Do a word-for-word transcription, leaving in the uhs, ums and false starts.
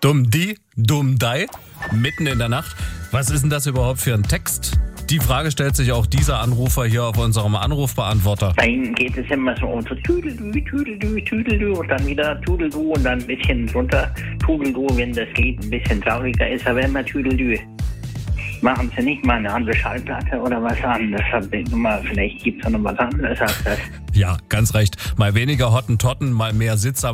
Dumm die, dumm dei, mitten in der Nacht. Was ist denn das überhaupt für ein Text? Die Frage stellt sich auch dieser Anrufer hier auf unserem Anrufbeantworter. Bei ihm geht es immer so um so Tüdeldü, Tüdeldü, Tüdeldü und dann wieder Tudeldu und dann ein bisschen runter Tudeldu, wenn das geht, ein bisschen trauriger ist, aber immer Tüdeldü. Machen Sie nicht mal eine andere Schallplatte oder was anderes? Vielleicht gibt es noch was anderes als das. Ja, ganz recht. Mal weniger Hottentotten, mal mehr Sitzer.